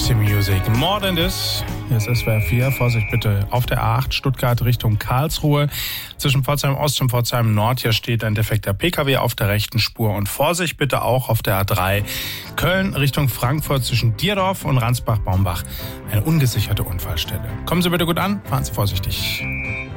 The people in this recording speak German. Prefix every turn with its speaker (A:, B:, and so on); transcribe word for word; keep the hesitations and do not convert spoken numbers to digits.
A: Roxy Music. More than this. Hier ist S W R vier. Vorsicht bitte auf der A acht Stuttgart Richtung Karlsruhe. Zwischen Pforzheim Ost und Pforzheim Nord. Hier steht ein defekter Pkw auf der rechten Spur. Und Vorsicht bitte auch auf der A drei Köln Richtung Frankfurt zwischen Dierdorf und Ransbach-Baumbach. Eine ungesicherte Unfallstelle. Kommen Sie bitte gut an, fahren Sie vorsichtig.